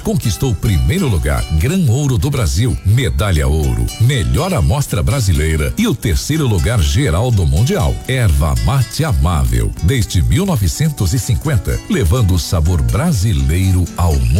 conquistou primeiro lugar, Gran Ouro do Brasil, medalha ouro, melhor amostra brasileira e o terceiro lugar geral do mundial. Erva mate amável, desde 1950, levando o sabor brasileiro ao mundo.